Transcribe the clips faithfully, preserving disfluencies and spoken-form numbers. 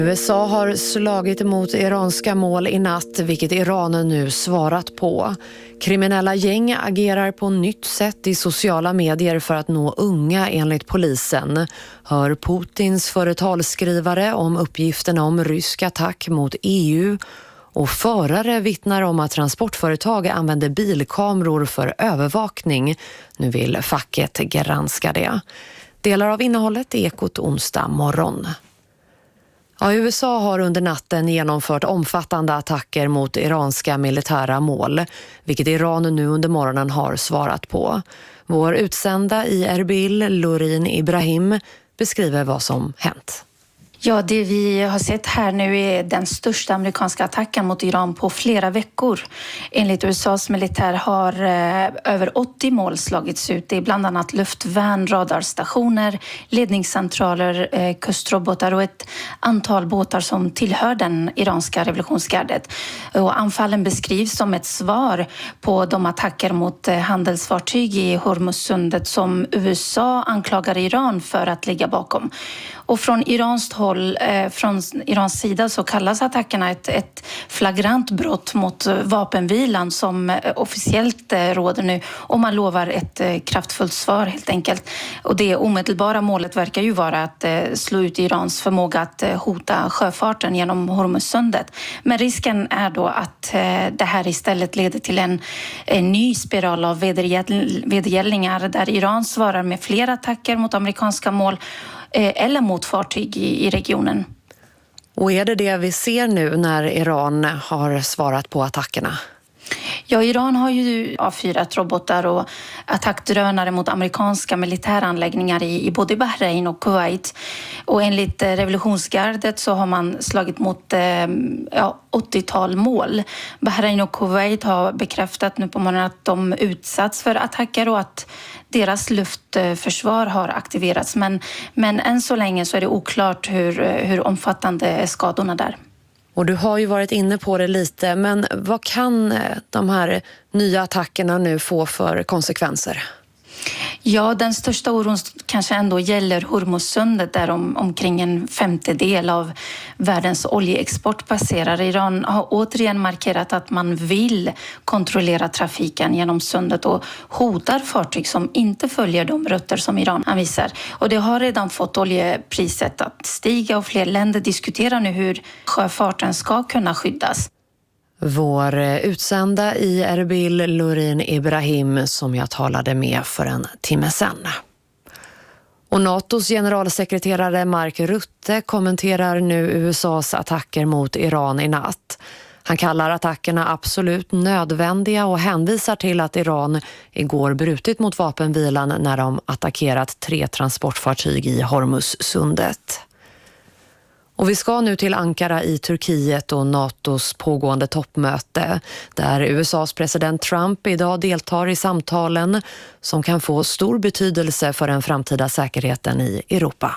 U S A har slagit emot iranska mål i natt, vilket Iran nu svarat på. Kriminella gäng agerar på nytt sätt i sociala medier för att nå unga enligt polisen. Hör Putins företalsskrivare om uppgifterna om rysk attack mot E U. Och förare vittnar om att transportföretag använder bilkameror för övervakning. Nu vill facket granska det. Delar av innehållet i Ekot onsdag morgon. Ja, U S A har under natten genomfört omfattande attacker mot iranska militära mål, vilket Iran nu under morgonen har svarat på. Vår utsända i Erbil, Lourin Ibrahim, beskriver vad som hänt. Ja, det vi har sett här nu är den största amerikanska attacken mot Iran på flera veckor. Enligt U S A:s militär har eh, över åttio mål slagits ut. Det är bland annat luftvärn, radarstationer, ledningscentraler, eh, kustrobotar och ett antal båtar som tillhör den iranska revolutionsgardet. Och anfallen beskrivs som ett svar på de attacker mot eh, handelsfartyg i Hormuzsundet som U S A anklagar Iran för att ligga bakom. Och från Irans håll, eh, från Irans sida så kallas attackerna ett, ett flagrant brott mot vapenvilan som eh, officiellt eh, råder nu. Och man lovar ett eh, kraftfullt svar helt enkelt. Och det omedelbara målet verkar ju vara att eh, slå ut Irans förmåga att eh, hota sjöfarten genom Hormuzsundet. Men risken är då att eh, det här istället leder till en, en ny spiral av vedergäll, vedergällningar där Iran svarar med fler attacker mot amerikanska mål eller mot fartyg i, i regionen. Och är det det vi ser nu när Iran har svarat på attackerna? Ja, Iran har ju avfyrat robotar och attackdrönare mot amerikanska militäranläggningar i, i både Bahrain och Kuwait. Och enligt eh, revolutionsgardet så har man slagit mot eh, ja, åttiotal mål. Bahrain och Kuwait har bekräftat nu på morgonen att de utsatts för attacker och att deras luftförsvar har aktiverats. Men, men än så länge så är det oklart hur, hur omfattande är skadorna där. Och du har ju varit inne på det lite, men vad kan de här nya attackerna nu få för konsekvenser? Ja, den största oron kanske ändå gäller Hormuzsundet där om, omkring en femtedel av världens oljeexport passerar. Iran har återigen markerat att man vill kontrollera trafiken genom sundet och hotar fartyg som inte följer de rutter som Iran anvisar. Och det har redan fått oljepriset att stiga och fler länder diskuterar nu hur sjöfarten ska kunna skyddas. Vår utsända i Erbil, Lourin Ibrahim, som jag talade med för en timme sedan. Och NATOs generalsekreterare Mark Rutte kommenterar nu U S A:s attacker mot Iran i natt. Han kallar attackerna absolut nödvändiga och hänvisar till att Iran igår brutit mot vapenvilan när de attackerat tre transportfartyg i Hormuzsundet. Och vi ska nu till Ankara i Turkiet och NATOs pågående toppmöte där U S A:s president Trump idag deltar i samtalen som kan få stor betydelse för den framtida säkerheten i Europa.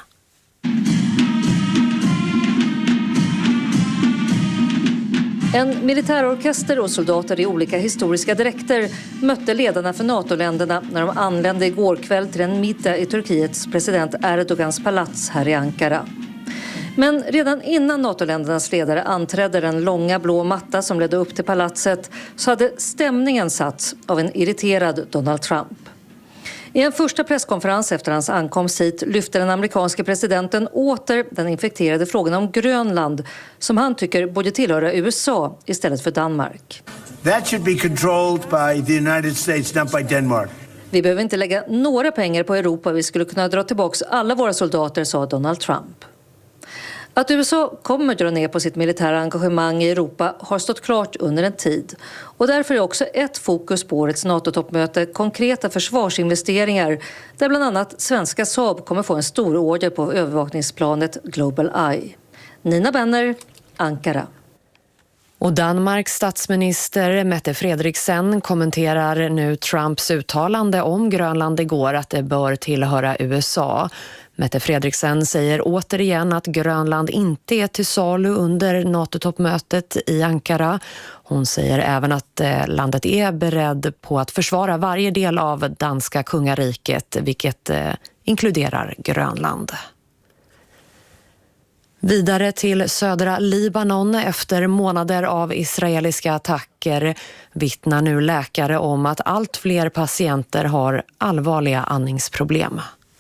En militärorkester och soldater i olika historiska dräkter mötte ledarna för NATO-länderna när de anlände igår kväll till en middag i Turkiets president Erdogans palats här i Ankara. Men redan innan NATO-ländernas ledare anträdde den långa blå matta som ledde upp till palatset så hade stämningen satts av en irriterad Donald Trump. I en första presskonferens efter hans ankomst hit lyfte den amerikanske presidenten åter den infekterade frågan om Grönland som han tycker borde tillhöra U S A istället för Danmark. That should be controlled by the United States, not by Denmark. Vi behöver inte lägga några pengar på Europa, vi skulle kunna dra tillbaka alla våra soldater, sa Donald Trump. Att U S A kommer dra ner på sitt militära engagemang i Europa har stått klart under en tid. Och därför är också ett fokus på årets NATO-toppmöte konkreta försvarsinvesteringar där bland annat svenska Saab kommer få en stor order på övervakningsplanet Global Eye. Nina Benner, Ankara. Och Danmarks statsminister Mette Frederiksen kommenterar nu Trumps uttalande om Grönland igår att det bör tillhöra U S A. Mette Frederiksen säger återigen att Grönland inte är till salu under NATO-toppmötet i Ankara. Hon säger även att landet är beredd på att försvara varje del av danska kungariket, vilket inkluderar Grönland. Vidare till södra Libanon. Efter månader av israeliska attacker vittnar nu läkare om att allt fler patienter har allvarliga andningsproblem.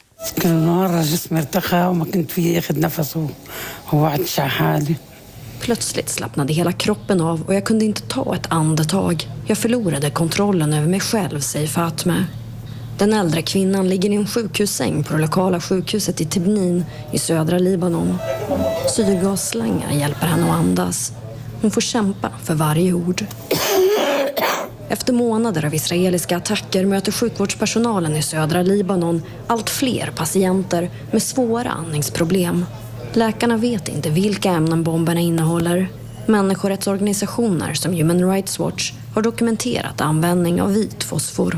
Plötsligt slappnade hela kroppen av och jag kunde inte ta ett andetag. Jag förlorade kontrollen över mig själv, säger Fatme. Den äldre kvinnan ligger i en sjukhussäng på det lokala sjukhuset i Tibnin i södra Libanon. Syrgasslangar hjälper henne att andas. Hon får kämpa för varje ord. Efter månader av israeliska attacker möter sjukvårdspersonalen i södra Libanon allt fler patienter med svåra andningsproblem. Läkarna vet inte vilka ämnen bomberna innehåller. Människorättsorganisationer som Human Rights Watch har dokumenterat användning av vit fosfor.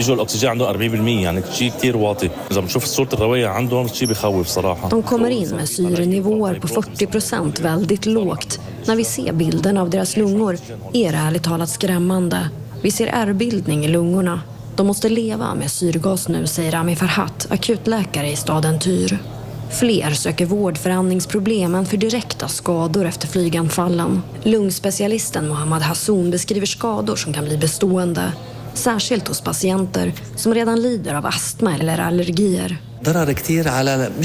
De kommer in med syrenivåer på fyrtio procent, väldigt lågt. När vi ser bilden av deras lungor är det ärligt talat skrämmande. Vi ser ärrbildning i lungorna. De måste leva med syrgas nu, säger Ami Farhat, akutläkare i staden Tyr. Fler söker vård för andningsproblem än för direkta skador efter flyganfallen. Lungspecialisten Mohammad Hassoun beskriver skador som kan bli bestående. Särskilt hos patienter som redan lider av astma eller allergier.